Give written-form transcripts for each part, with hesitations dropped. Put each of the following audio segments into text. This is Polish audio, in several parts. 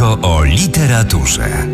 Tylko o literaturze.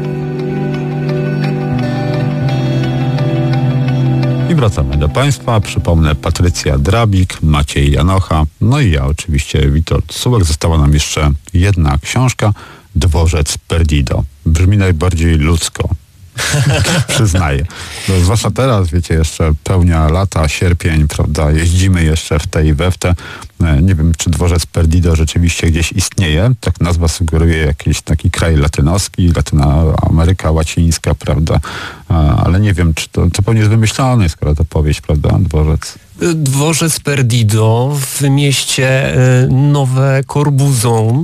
I wracamy do Państwa. Przypomnę, Patrycja Drabik, Maciej Janocha, no i ja oczywiście, Witold Sułek. Została nam jeszcze jedna książka, Dworzec Perdido. Brzmi najbardziej ludzko. Przyznaję. No, zwłaszcza teraz, wiecie, jeszcze pełnia lata, sierpień, prawda, jeździmy jeszcze w te i we w te. Nie wiem, czy Dworzec Perdido rzeczywiście gdzieś istnieje. Tak nazwa sugeruje jakiś taki kraj latynoski, Ameryka Łacińska, prawda, ale nie wiem, czy to pewnie jest wymyślane, skoro to powieść, prawda, Dworzec. Dworzec Perdido w mieście Nowe Corbuzon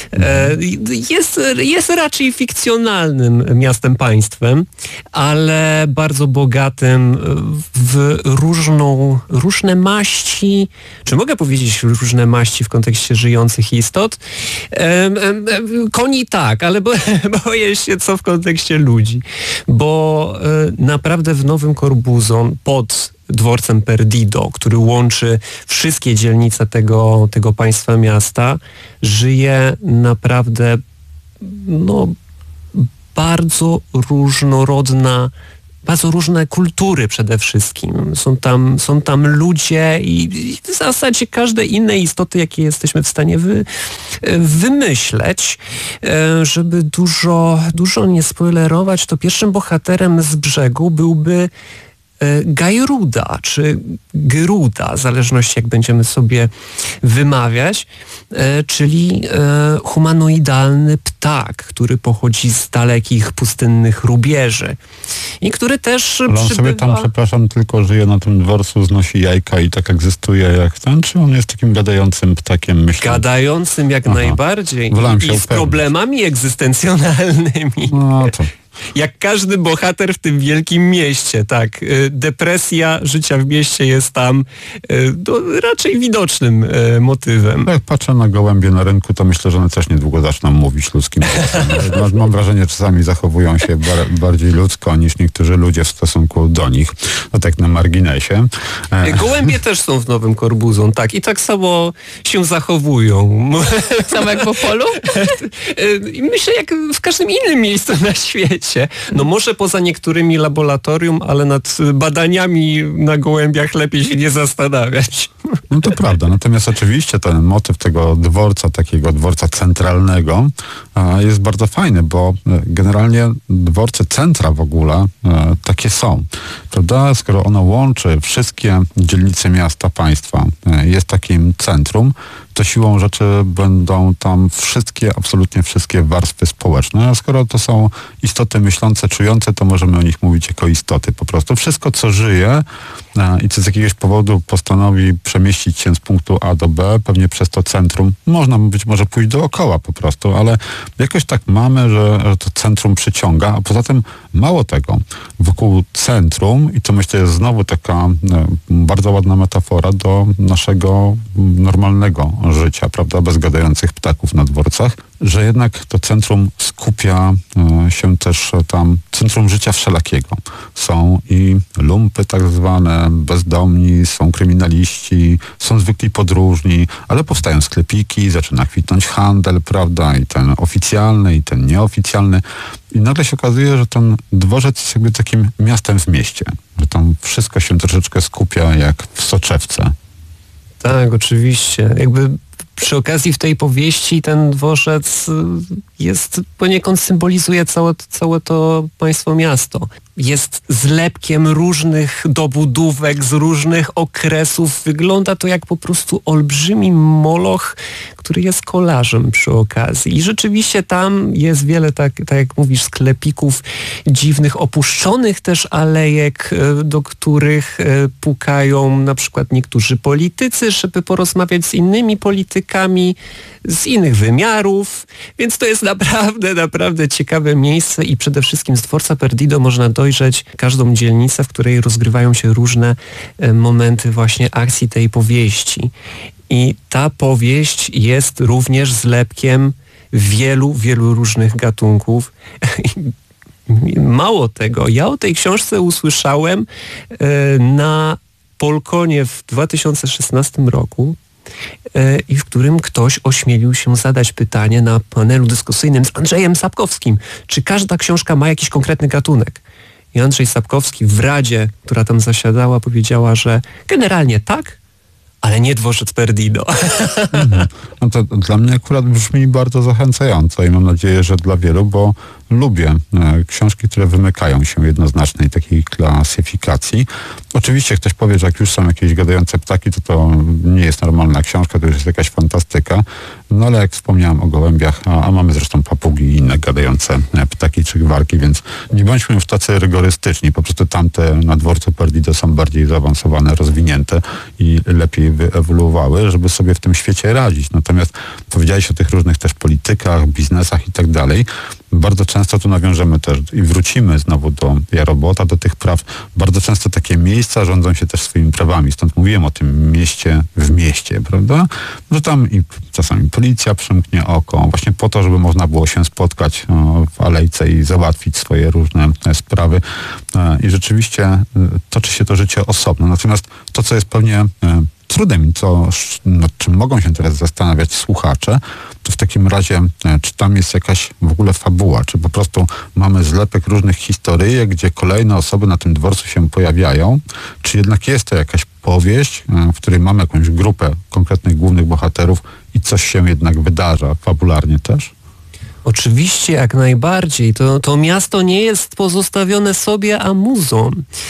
jest raczej fikcjonalnym miastem państwem, ale bardzo bogatym w różne maści, czy mogę powiedzieć różne maści w kontekście żyjących istot? Koni tak, ale boję się co w kontekście ludzi, bo naprawdę w Nowym Corbuzon pod dworcem Perdido, który łączy wszystkie dzielnice tego państwa miasta, żyje naprawdę bardzo różnorodna, bardzo różne kultury przede wszystkim. Są tam ludzie i w zasadzie każde inne istoty, jakie jesteśmy w stanie wymyśleć. Żeby dużo nie spoilerować, to pierwszym bohaterem z brzegu byłby Gajruda, czy Gyruda, w zależności jak będziemy sobie wymawiać, czyli humanoidalny ptak, który pochodzi z dalekich, pustynnych rubieży i który też ale on sobie tam, przepraszam, tylko żyje na tym dworcu, znosi jajka i tak egzystuje jak ten, czy on jest takim gadającym ptakiem, myślę? Gadającym jak najbardziej i z problemami egzystencjonalnymi. No to... Jak każdy bohater w tym wielkim mieście, tak. Depresja życia w mieście jest tam raczej widocznym motywem. Jak patrzę na gołębie na rynku, to myślę, że one też niedługo zaczną mówić ludzkim głosem. Mam wrażenie, że czasami zachowują się bardziej ludzko niż niektórzy ludzie w stosunku do nich. No tak na marginesie. Gołębie też są w Nowym Corbuzon, tak. I tak samo się zachowują. Samo jak w Opolu? Myślę, jak w każdym innym miejscu na świecie. No może poza niektórymi laboratorium, ale nad badaniami na gołębiach lepiej się nie zastanawiać. No to prawda, natomiast oczywiście ten motyw tego dworca, takiego dworca centralnego jest bardzo fajny, bo generalnie dworce centra w ogóle takie są, prawda? Skoro ono łączy wszystkie dzielnice miasta, państwa, jest takim centrum, to siłą rzeczy będą tam absolutnie wszystkie warstwy społeczne. A skoro to są istoty myślące, czujące, to możemy o nich mówić jako istoty. Po prostu wszystko, co żyje i co z jakiegoś powodu postanowi przemieścić się z punktu A do B, pewnie przez to centrum, można być może pójść dookoła po prostu, ale jakoś tak mamy, że to centrum przyciąga, a poza tym mało tego, wokół centrum, i to myślę jest znowu taka bardzo ładna metafora do naszego normalnego życia, prawda, bez gadających ptaków na dworcach, że jednak to centrum skupia się też tam, centrum życia wszelakiego. Są i lumpy tak zwane, bezdomni, są kryminaliści, są zwykli podróżni, ale powstają sklepiki, zaczyna kwitnąć handel, prawda, i ten oficjalny, i ten nieoficjalny. I nagle się okazuje, że ten dworzec jest jakby takim miastem w mieście, że tam wszystko się troszeczkę skupia jak w soczewce. Tak, oczywiście. Jakby przy okazji w tej powieści ten dworzec poniekąd symbolizuje całe to państwo miasto. Jest zlepkiem różnych dobudówek z różnych okresów. Wygląda to jak po prostu olbrzymi moloch, który jest kolażem przy okazji. I rzeczywiście tam jest wiele, tak jak mówisz, sklepików dziwnych, opuszczonych też alejek, do których pukają na przykład niektórzy politycy, żeby porozmawiać z innymi politykami z innych wymiarów. Więc to jest naprawdę ciekawe miejsce i przede wszystkim z dworca Perdido można dojrzeć każdą dzielnicę, w której rozgrywają się różne momenty właśnie akcji tej powieści. I ta powieść jest również zlepkiem wielu różnych gatunków. Mało tego, ja o tej książce usłyszałem na Polkonie w 2016 roku. i w którym ktoś ośmielił się zadać pytanie na panelu dyskusyjnym z Andrzejem Sapkowskim, czy każda książka ma jakiś konkretny gatunek. I Andrzej Sapkowski w Radzie, która tam zasiadała, powiedziała, że generalnie tak, ale nie Dworzec Perdido. No to dla mnie akurat brzmi bardzo zachęcająco i mam nadzieję, że dla wielu, bo lubię książki, które wymykają się jednoznacznej takiej klasyfikacji. Oczywiście ktoś powie, że jak już są jakieś gadające ptaki, to nie jest normalna książka, to już jest jakaś fantastyka. No ale jak wspomniałem o gołębiach, a mamy zresztą papugi i inne gadające ptaki czy gwarki, więc nie bądźmy już tacy rygorystyczni. Po prostu tamte na Dworcu Perdido są bardziej zaawansowane, rozwinięte i lepiej wyewoluowały, żeby sobie w tym świecie radzić. Natomiast powiedziałeś o tych różnych też politykach, biznesach i tak dalej. Bardzo często tu nawiążemy też i wrócimy znowu do Ja-Robota, do tych praw. Bardzo często takie miejsca rządzą się też swoimi prawami. Stąd mówiłem o tym mieście w mieście, prawda? Że tam i czasami policja przymknie oko, właśnie po to, żeby można było się spotkać w alejce i załatwić swoje różne sprawy. I rzeczywiście toczy się to życie osobno. Natomiast to, co jest pewnie trudem i nad czym mogą się teraz zastanawiać słuchacze, to w takim razie, czy tam jest jakaś w ogóle fabuła, czy po prostu mamy zlepek różnych historyjek, gdzie kolejne osoby na tym dworcu się pojawiają, czy jednak jest to jakaś powieść, w której mamy jakąś grupę konkretnych głównych bohaterów i coś się jednak wydarza fabularnie też? Oczywiście, jak najbardziej. To miasto nie jest pozostawione sobie amuzą.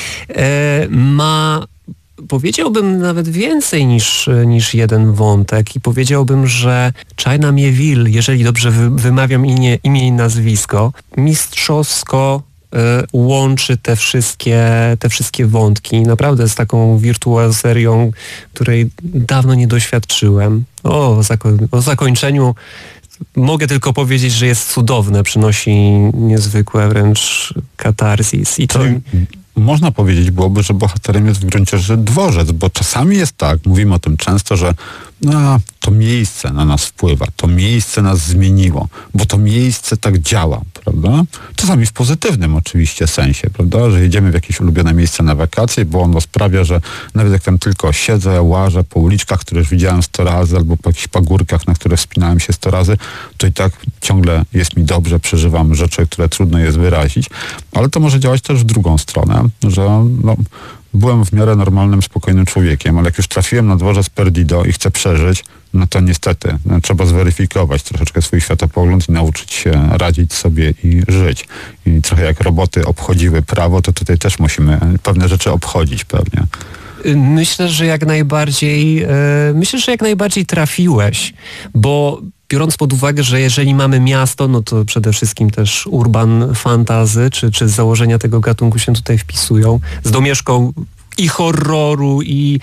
Powiedziałbym nawet więcej niż jeden wątek i powiedziałbym, że China Miéville, jeżeli dobrze wymawiam imię i nazwisko, mistrzowsko łączy te wszystkie wątki. Naprawdę z taką wirtuozerią, której dawno nie doświadczyłem. O zakończeniu mogę tylko powiedzieć, że jest cudowne, przynosi niezwykłe wręcz katarzis. Można powiedzieć byłoby, że bohaterem jest w gruncie rzeczy dworzec, bo czasami jest tak, mówimy o tym często, że to miejsce na nas wpływa, to miejsce nas zmieniło, bo to miejsce tak działa, prawda? Czasami w pozytywnym oczywiście sensie, prawda? Że jedziemy w jakieś ulubione miejsce na wakacje, bo ono sprawia, że nawet jak tam tylko siedzę, łażę po uliczkach, które już widziałem 100 razy, albo po jakichś pagórkach, na które wspinałem się 100 razy, to i tak ciągle jest mi dobrze, przeżywam rzeczy, które trudno jest wyrazić, ale to może działać też w drugą stronę, że byłem w miarę normalnym, spokojnym człowiekiem, ale jak już trafiłem na Dworzec Perdido i chcę przeżyć, no to niestety trzeba zweryfikować troszeczkę swój światopogląd i nauczyć się radzić sobie i żyć. I trochę jak roboty obchodziły prawo, to tutaj też musimy pewne rzeczy obchodzić pewnie. Myślę, że jak najbardziej trafiłeś, bo biorąc pod uwagę, że jeżeli mamy miasto, no to przede wszystkim też urban fantasy, czy z założenia tego gatunku się tutaj wpisują, z domieszką i horroru, i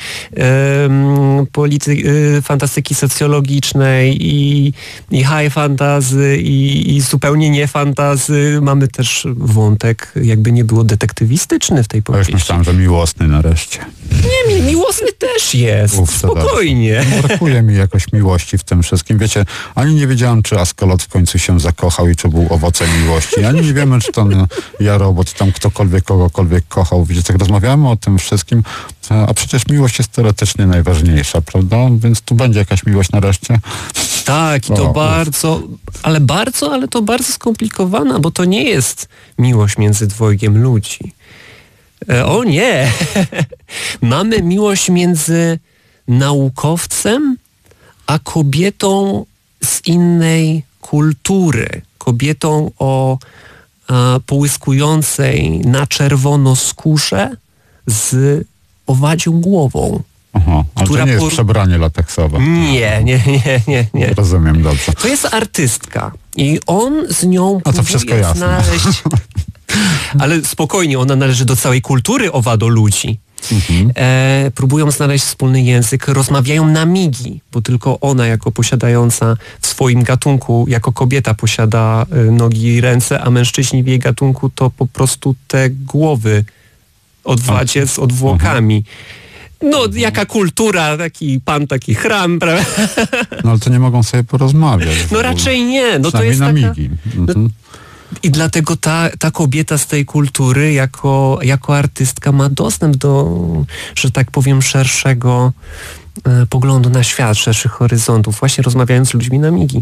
fantastyki socjologicznej, i high fantasy, i zupełnie nie fantasy. Mamy też wątek, jakby nie było, detektywistyczny w tej powieści. Ja już myślałem, że miłosny nareszcie. Nie, miłosny też jest. Spokojnie. Brakuje mi jakoś miłości w tym wszystkim. Wiecie, ani nie wiedziałem, czy Askolot w końcu się zakochał i czy był owocem miłości. Ani nie wiemy, czy ten Ja-Robot, tam ktokolwiek kogokolwiek kochał. Wiecie, tak rozmawiamy o tym wszystkim, a przecież miłość jest teoretycznie najważniejsza, prawda? Więc tu będzie jakaś miłość nareszcie. Tak, i to ale to bardzo skomplikowana, bo to nie jest miłość między dwojgiem ludzi. O nie! Mamy miłość między naukowcem a kobietą z innej kultury. Kobietą o połyskującej na czerwono skórze z owadzią głową. Aha, ale to nie jest przebranie lateksowe. Nie. Rozumiem dobrze. To jest artystka i on z nią to wszystko jasne. Znaleźć... Ale spokojnie, ona należy do całej kultury owadoludzi. Próbują znaleźć wspólny język, rozmawiają na migi, bo tylko ona jako posiadająca w swoim gatunku, jako kobieta posiada nogi i ręce, a mężczyźni w jej gatunku to po prostu te głowy odwadzie z odwłokami. No, jaka kultura, taki pan, taki chram, prawda? No, ale to nie mogą sobie porozmawiać. No raczej nie. No to jest na taka... migi. I dlatego ta kobieta z tej kultury jako artystka ma dostęp do, że tak powiem, poglądu na świat, szerszych horyzontów, właśnie rozmawiając z ludźmi na migi.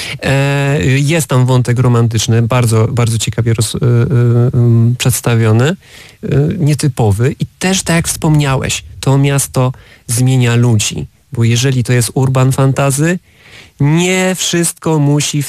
Jest tam wątek romantyczny, bardzo, bardzo ciekawie przedstawiony, nietypowy i też, tak jak wspomniałeś, to miasto zmienia ludzi, bo jeżeli to jest urban fantasy, nie wszystko musi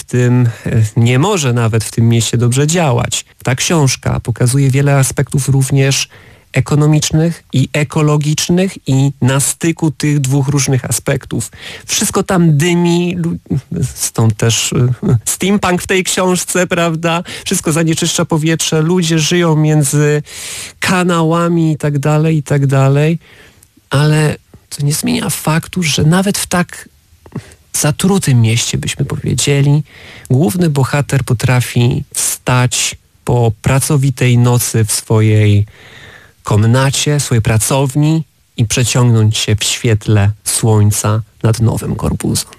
nie może nawet w tym mieście dobrze działać. Ta książka pokazuje wiele aspektów również ekonomicznych i ekologicznych i na styku tych dwóch różnych aspektów. Wszystko tam dymi, stąd też steampunk w tej książce, prawda? Wszystko zanieczyszcza powietrze, ludzie żyją między kanałami i tak dalej, ale to nie zmienia faktu, że nawet w tak zatrutym mieście, byśmy powiedzieli, główny bohater potrafi wstać po pracowitej nocy w swojej komnacie, swojej pracowni i przeciągnąć się w świetle słońca nad Nowym Korpuzą.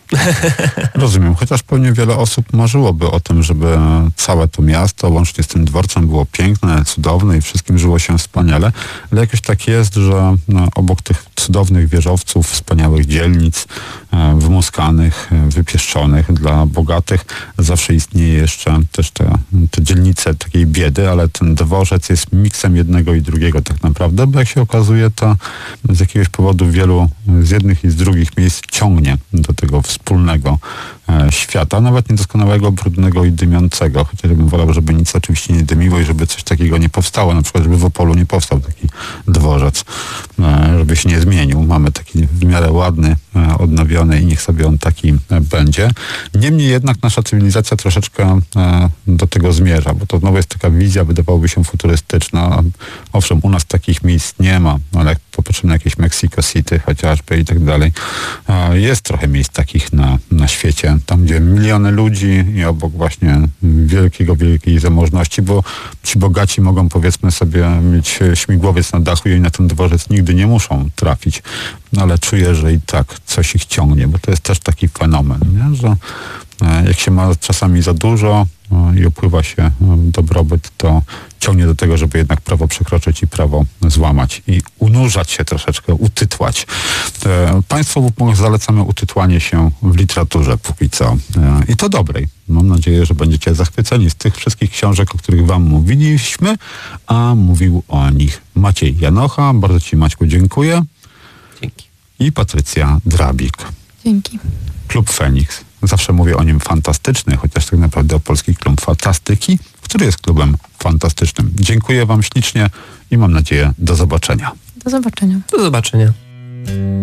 Rozumiem, chociaż pewnie wiele osób marzyłoby o tym, żeby całe to miasto, łącznie z tym dworcem, było piękne, cudowne i wszystkim żyło się wspaniale, ale jakoś tak jest, że obok tych cudownych wieżowców, wspaniałych dzielnic, wymuskanych, wypieszczonych dla bogatych, zawsze istnieje jeszcze też te dzielnice takiej biedy, ale ten dworzec jest miksem jednego i drugiego tak naprawdę, bo jak się okazuje, to z jakiegoś powodu wielu z jednych i z drugich miejsc ciągnie do tego wspólnego świata, nawet niedoskonałego, brudnego i dymiącego, chociaż bym wolał, żeby nic oczywiście nie dymiło i żeby coś takiego nie powstało, na przykład żeby w Opolu nie powstał taki dworzec, żeby się nie zmienił. Mamy taki w miarę ładny, odnowiony i niech sobie on taki będzie. Niemniej jednak nasza cywilizacja troszeczkę do tego zmierza, bo to znowu jest taka wizja, wydawałoby się futurystyczna. Owszem, u nas takich miejsc nie ma, ale jak popatrzymy na jakieś Mexico City chociażby i tak dalej, jest trochę miejsc takich na świecie, tam gdzie miliony ludzi i obok właśnie wielkiej zamożności, bo ci bogaci mogą, powiedzmy sobie, mieć śmigłowiec na dachu i na ten dworzec nigdy nie muszą trafić, no ale czuję, że i tak coś ich ciągnie, bo to jest też taki fenomen, nie? Że jak się ma czasami za dużo i opływa się dobrobyt, to ciągnie do tego, żeby jednak prawo przekroczyć i prawo złamać i unurzać się troszeczkę, utytłać. Państwu zalecamy utytłanie się w literaturze póki co. I to dobrej. Mam nadzieję, że będziecie zachwyceni z tych wszystkich książek, o których wam mówiliśmy, a mówił o nich Maciej Janocha. Bardzo ci, Maćku, dziękuję. Dzięki. I Patrycja Drabik. Dzięki. Klub Feniks. Zawsze mówię o nim fantastyczny, chociaż tak naprawdę Polski Klub Fantastyki, który jest klubem fantastycznym. Dziękuję wam ślicznie i mam nadzieję do zobaczenia. Do zobaczenia. Do zobaczenia.